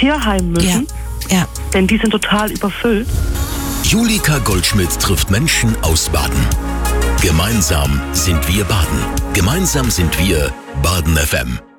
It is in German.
Tierheim müssen. Ja. Denn die sind total überfüllt. Julika Goldschmidt trifft Menschen aus Baden. Gemeinsam sind wir Baden. Gemeinsam sind wir Baden FM.